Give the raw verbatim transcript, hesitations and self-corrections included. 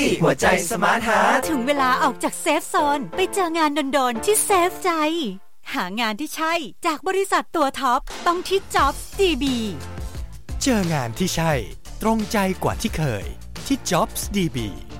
หัวใจสมาร์ทฮาร์ทถึงเวลาออกจากเซฟโซนไปเจองานโดนๆที่เซฟใจหางานที่ใช่จากบริษัทตัวท็อปต้องที่ Jobs ดี บีเจองานที่ใช่ตรงใจกว่าที่เคยที่ Jobs ดี บี